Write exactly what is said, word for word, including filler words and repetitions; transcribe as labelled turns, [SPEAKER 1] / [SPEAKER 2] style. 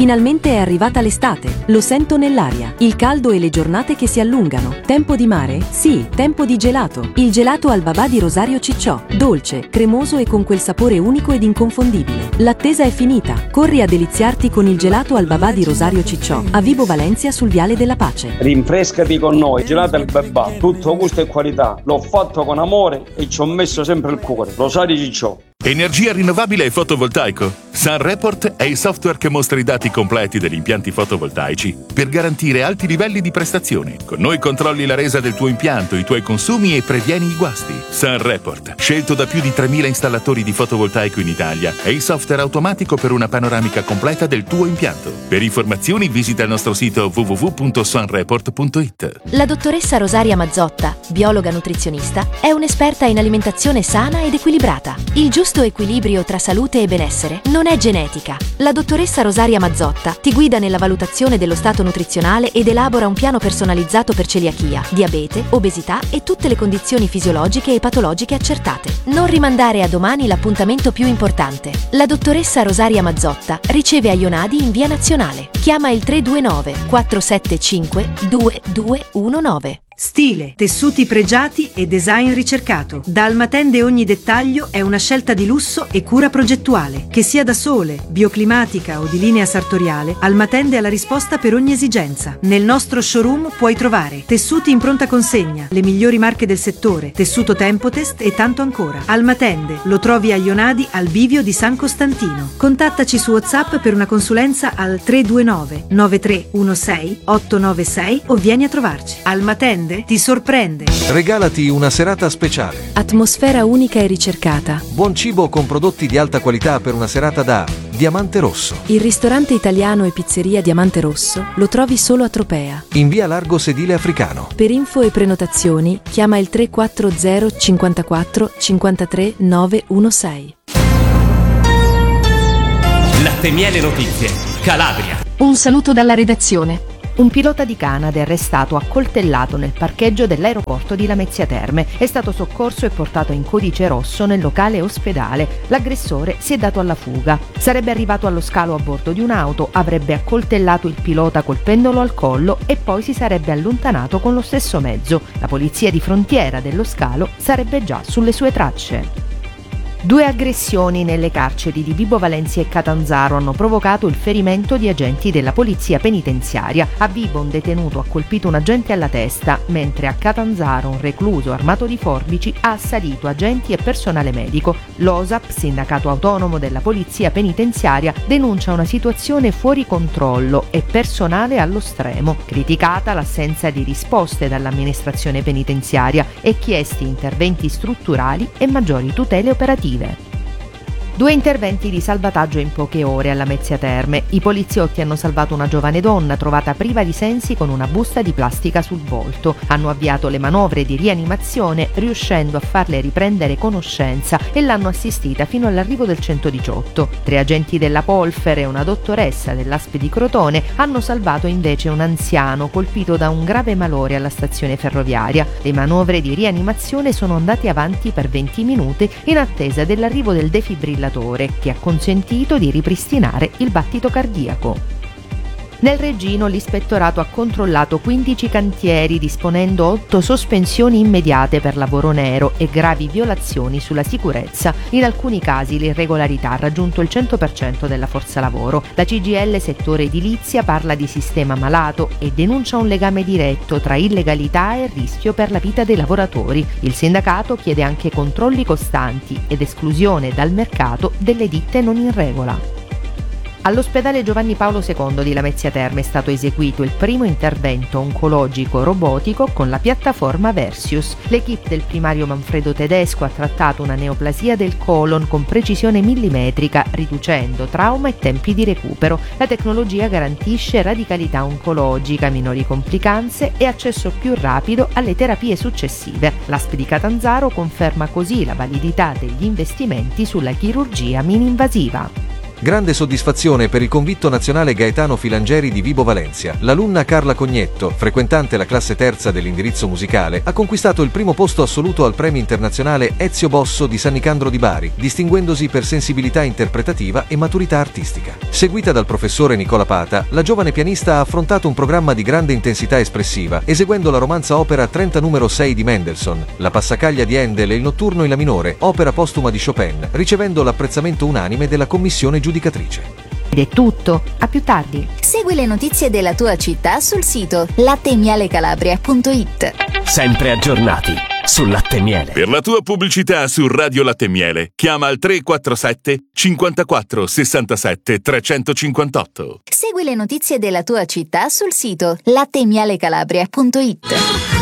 [SPEAKER 1] Finalmente è arrivata l'estate, lo sento nell'aria. Il caldo e le giornate che si allungano. Tempo di mare? Sì, tempo di gelato. Il gelato al babà di Rosario Cicciò. Dolce, cremoso e con quel sapore unico ed inconfondibile. L'attesa è finita. Corri a deliziarti con il gelato al babà di Rosario Cicciò, a Vibo Valencia sul Viale della Pace.
[SPEAKER 2] Rinfrescati con noi, gelato al babà, tutto gusto e qualità. L'ho fatto con amore e ci ho messo sempre il cuore. Rosario Cicciò.
[SPEAKER 3] Energia rinnovabile e fotovoltaico? Sunreport è il software che mostra i dati completi degli impianti fotovoltaici per garantire alti livelli di prestazione. Con noi controlli la resa del tuo impianto, i tuoi consumi e previeni i guasti. Sunreport, scelto da più di tremila installatori di fotovoltaico in Italia, è il software automatico per una panoramica completa del tuo impianto. Per informazioni visita il nostro sito w w w punto sunreport punto i t.
[SPEAKER 4] La dottoressa Rosaria Mazzotta, biologa nutrizionista, è un'esperta in alimentazione sana ed equilibrata. Il giusto equilibrio tra salute e benessere non è genetica. La dottoressa Rosaria Mazzotta ti guida nella valutazione dello stato nutrizionale ed elabora un piano personalizzato per celiachia, diabete, obesità e tutte le condizioni fisiologiche e patologiche accertate. Non rimandare a domani l'appuntamento più importante. La dottoressa Rosaria Mazzotta riceve a Ionadi in via Nazionale. Chiama il tre due nove quattro sette cinque due due uno nove.
[SPEAKER 5] Stile, tessuti pregiati e design ricercato. Da Almatende ogni dettaglio è una scelta di lusso e cura progettuale. Che sia da sole, bioclimatica o di linea sartoriale, Almatende ha la risposta per ogni esigenza. Nel nostro showroom puoi trovare tessuti in pronta consegna, le migliori marche del settore, tessuto Tempotest e tanto ancora. Almatende lo trovi a Ionadi al bivio di San Costantino. Contattaci su WhatsApp per una consulenza al tre due nove nove tre uno sei otto nove sei o vieni a trovarci. Almatende ti sorprende.
[SPEAKER 6] Regalati una serata speciale.
[SPEAKER 1] Atmosfera unica e ricercata.
[SPEAKER 6] Buon cibo con prodotti di alta qualità per una serata da Diamante Rosso.
[SPEAKER 1] Il ristorante italiano e pizzeria Diamante Rosso lo trovi solo a Tropea.
[SPEAKER 6] In via Largo Sedile Africano.
[SPEAKER 1] Per info e prenotazioni chiama il tre quattro zero cinquantaquattro cinquantatré nove uno sei.
[SPEAKER 7] Latte Miele Notizie, Calabria.
[SPEAKER 8] Un saluto dalla redazione.
[SPEAKER 9] Un pilota di Canada è arrestato accoltellato nel parcheggio dell'aeroporto di Lamezia Terme. È stato soccorso e portato in codice rosso nel locale ospedale. L'aggressore si è dato alla fuga. Sarebbe arrivato allo scalo a bordo di un'auto, avrebbe accoltellato il pilota colpendolo al collo e poi si sarebbe allontanato con lo stesso mezzo. La polizia di frontiera dello scalo sarebbe già sulle sue tracce. Due aggressioni nelle carceri di Vibo Valencia e Catanzaro hanno provocato il ferimento di agenti della polizia penitenziaria. A Vibo un detenuto ha colpito un agente alla testa, mentre a Catanzaro un recluso armato di forbici ha assalito agenti e personale medico. L'O S A P, sindacato autonomo della polizia penitenziaria, denuncia una situazione fuori controllo e personale allo stremo. Criticata l'assenza di risposte dall'amministrazione penitenziaria e chiesti interventi strutturali e maggiori tutele operative. Due interventi di salvataggio in poche ore alla Lamezia Terme. I poliziotti hanno salvato una giovane donna trovata priva di sensi con una busta di plastica sul volto. Hanno avviato le manovre di rianimazione riuscendo a farle riprendere conoscenza e l'hanno assistita fino all'arrivo del centodiciotto. Tre agenti della Polfer e una dottoressa dell'A S P di Crotone hanno salvato invece un anziano colpito da un grave malore alla stazione ferroviaria. Le manovre di rianimazione sono andate avanti per venti minuti in attesa dell'arrivo del defibrillatore che ha consentito di ripristinare il battito cardiaco. Nel Reggino l'ispettorato ha controllato quindici cantieri disponendo otto sospensioni immediate per lavoro nero e gravi violazioni sulla sicurezza. In alcuni casi l'irregolarità ha raggiunto il cento per cento della forza lavoro. La C G I L settore edilizia parla di sistema malato e denuncia un legame diretto tra illegalità e rischio per la vita dei lavoratori. Il sindacato chiede anche controlli costanti ed esclusione dal mercato delle ditte non in regola. All'ospedale Giovanni Paolo secondo di Lamezia Terme è stato eseguito il primo intervento oncologico robotico con la piattaforma Versius. L'equipe del primario Manfredo Tedesco ha trattato una neoplasia del colon con precisione millimetrica, riducendo trauma e tempi di recupero. La tecnologia garantisce radicalità oncologica, minori complicanze e accesso più rapido alle terapie successive. L'A S P di Catanzaro conferma così la validità degli investimenti sulla chirurgia mini-invasiva.
[SPEAKER 6] Grande soddisfazione per il convitto nazionale Gaetano Filangeri di Vibo Valencia. L'alunna Carla Cognetto, frequentante la classe terza dell'indirizzo musicale, ha conquistato il primo posto assoluto al premio internazionale Ezio Bosso di San Nicandro di Bari, distinguendosi per sensibilità interpretativa e maturità artistica. Seguita dal professore Nicola Pata, la giovane pianista ha affrontato un programma di grande intensità espressiva, eseguendo la romanza opera trenta numero sei di Mendelssohn, la passacaglia di Handel e il notturno in la minore, opera postuma di Chopin, ricevendo l'apprezzamento unanime della commissione giudicatrice.
[SPEAKER 9] Ed è tutto, a più tardi.
[SPEAKER 10] Segui le notizie della tua città sul sito latte e miele calabria punto it.
[SPEAKER 7] Sempre aggiornati sul latte e miele.
[SPEAKER 3] Per la tua pubblicità su Radio Latte e Miele, chiama al tre quattro sette cinquantaquattro sessantasette trecentocinquantotto.
[SPEAKER 10] Segui le notizie della tua città sul sito latte e miele calabria punto it.